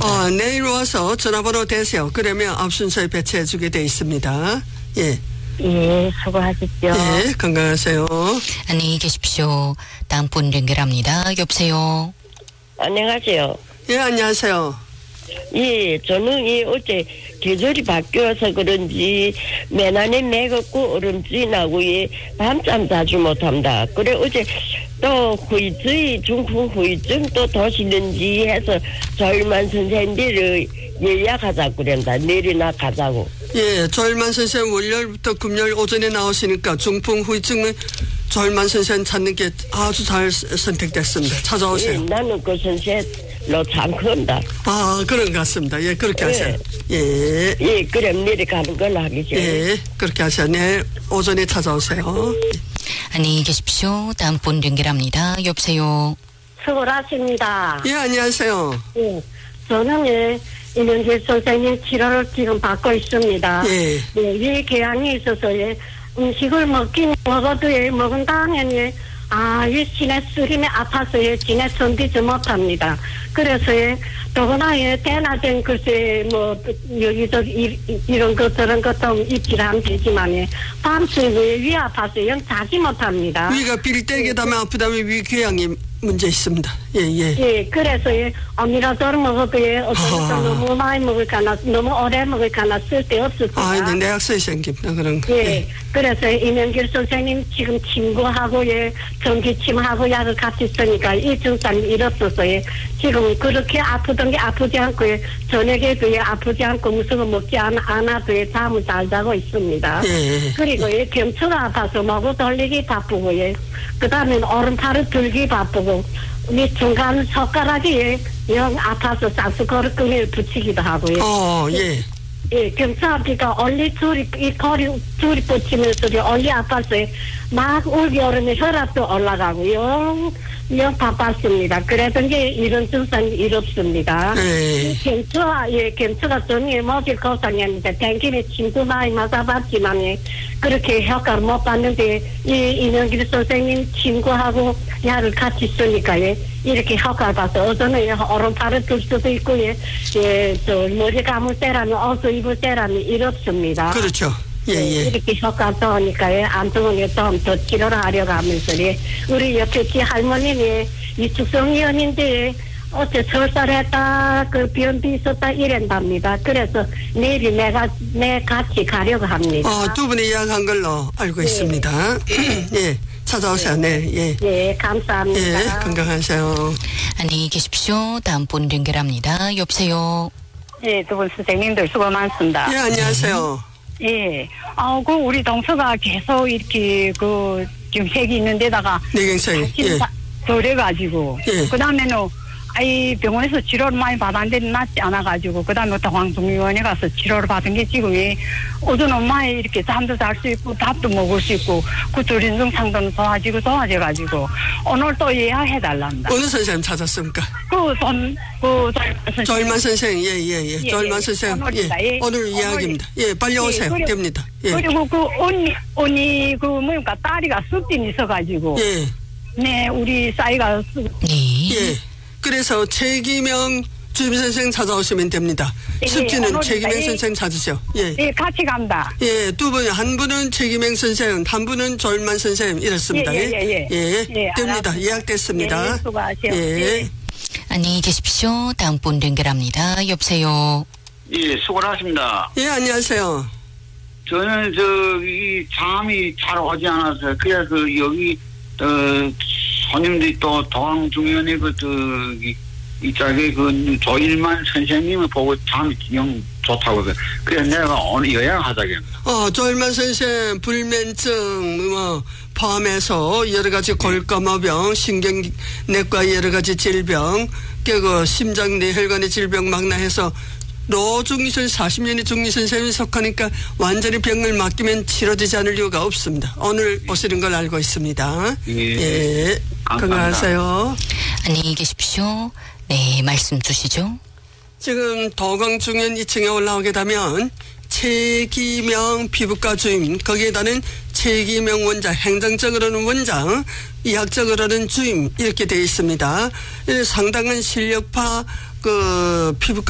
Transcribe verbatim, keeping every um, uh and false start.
있습니다. 어, 내일 와서 전화번호 대세요. 그러면 앞 순서에 배치해 주게 돼 있습니다. 예. 예, 수고하십시오. 예, 건강하세요. 안녕히 계십시오. 다음 분 연결합니다. 여보세요. 안녕하세요. 예, 안녕하세요. 예, 저는 이 어제 계절이 바뀌어서 그런지 매난에 매겁고 얼음줄이 나고 예, 밤잠 자주 못합니다. 그래 어제 또 후유증, 중풍 후유증 또 도시는지 해서 조일만 선생님들을 예약하자고 그런다. 내일이나 가자고. 예, 조일만 선생님 월요일부터 금요일 오전에 나오시니까 중풍 후유증은 조일만 선생님 찾는 게 아주 잘 선택됐습니다. 찾아오세요. 예, 나는 그 선생님로 참 큰다. 아, 그런 것 같습니다. 예, 그렇게 예. 하세요. 예. 예, 그럼 내일 가는 걸로 하겠죠. 예, 그렇게 하세요. 내일 오전에 찾아오세요. 안녕히 계십시오. 다음 분 연결합니다. 여보세요. 수고하십니다. 예, 안녕하세요. 예, 저는 예, 이명길 선생님 치료를 지금 받고 있습니다. 예. 예, 위 궤양이 있어서 예, 음식을 먹긴 먹어도 예, 먹은 다음에 아, 이 시내쓰림에 아파서 예, 진에 견디지 못합니다. 그래서 예, 더구나 예, 대낮엔 글쎄 뭐 여기저기 이, 이런 것 저런 것도 입질하면 되지만 예, 밤새 위 아파서 영 자지 못합니다. 위가 빌대게 다음에 아프다면 위 궤양이 문제 있습니다. 예, 예. 예, 그래서 예, 어미라도를 먹어도 예, 어떤 것도 아. 너무 많이 먹을까나, 너무 오래 먹을까나 쓸데없습니다. 아, 이제 내약서에 생깁니다. 그런 거. 예, 예. 그래서 이명길 선생님 지금 친구하고 예, 전기침하고 약을 같이 쓰니까 이 증상이 이렇어서 예, 지금 그렇게 아프던 게 아프지 않고 예, 저녁에도 예, 아프지 않고 무슨 거 먹지 않, 않아도 예, 잠을 잘 자고 있습니다. 예. 그리고 예, 경추가 아파서 먹어 돌리기 바쁘고 예, 그 다음에 오른팔을 들기 바쁘고 이 중간 손가락이 영 아파서 싹수거리끈을 붙이기도 하고요. 어, 예. 예, 경찰비가 얼리 줄이 이 거리 줄이 붙이면서 얼리 아파서 막 울기 오르면 혈압도 올라가고요. 영 바빴습니다. 그래서 이제 이런 증상이 이렇습니다. 예. 경추가 예, 경추가 전에 모질 고상이었는데 댕기에 침도 많이 맞아봤지만 예, 그렇게 효과를 못 봤는데 이 이명길 선생님 친구하고 약을 같이 쓰니까 예, 이렇게 효과를 봐서 어제는 예, 오른팔을 들 수도 있고 예, 예, 저 머리 감을 때라면 어서 입을 때라면 이렇습니다. 그렇죠. 예, 예. 이렇게 효과가 좋으니까 예, 안정원에 좀 더 치료를 하려고 하면서 예, 우리 옆에 지 할머님이 이축성위원인데 어째 설사했다 그 변비 있었다 이랜답니다. 그래서 내일 내가 내 같이 가려고 합니다. 어, 두 분이 예약한 걸로 알고 예. 있습니다. 예. 찾아오세요. 네. 예. 예, 감사합니다. 예, 건강하세요. 안녕히 계십시오. 다음 분 연결합니다. 여보세요. 예, 두 분 선생님들 수고 많습니다. 예, 안녕하세요. 예. 아, 그 우리 동서가 계속 이렇게 그 지금 색이 있는 데다가 뇌경색. 예. 덜해가지고 예. 그 다음에는 아이 병원에서 치료를 많이 받았는데 낫지 않아가지고 그 다음에 동황중의원에 가서 치료를 받은 게 지금 오전 많이 이렇게 잠도 잘 수 있고 밥도 먹을 수 있고 그 졸린 증상도 좋아지고 좋아져가지고 오늘 또 예약해달랍니다. 어느 선생님 찾았습니까? 그 돈, 그 돈, 조일만 선생, 예, 예, 예. 예, 조일만 예. 선생, 오늘입니다. 예. 예. 오늘 오늘. 이야기입니다. 예, 빨리 오세요. 그리고- 됩니다. 예. 그리고 그 언니, 언니 그 뭐니까 딸이가 습진 있어가지고 예, 네, 우리 싸이가 습- 네. 예. 그래서 최기명 주임 선생 찾아오시면 됩니다. 예, 숙지는 오늘입니다. 최기명 예. 선생 찾으세요. 예. 예, 같이 간다. 예, 두 분, 한 분은 최기명 선생, 한 분은 조일만 선생님, 이렇습니다. 예, 예, 예, 예. 예, 예, 됩니다. 알았습니다. 예약됐습니다. 예, 수고하세요. 예. 예. 안녕히 계십시오. 다음 분 연결합니다. 여보세요. 예, 수고하십니다. 예, 안녕하세요. 저는 저이 잠이 잘 오지 않아서 그래서 그 여기 어 손님들이 또 동황중의원의 그 저기 이쪽에 그 조일만 선생님을 보고 잠이 영 좋다고 그래. 그래서 내가 오늘 여행하자게. 어, 조일만 선생, 불면증, 뭐, 포함해서 여러 가지 골감마병, 신경내과 여러 가지 질병, 그 심장 내혈관의 질병 막 나해서 노중이선 사십 년의 중리 선생님이 속하니까 완전히 병을 맡기면 치료되지 않을 이유가 없습니다. 오늘 오시는 걸 알고 있습니다. 예. 예. 건강하세요. 안녕히 계십시오. 네, 말씀 주시죠. 지금 도광중현 이 층에 올라오게 되면 최기명 피부과 주임, 거기에다는 최기명 원장, 행정적으로는 원장, 의학적으로는 주임 이렇게 되어 있습니다. 상당한 실력파 그 피부과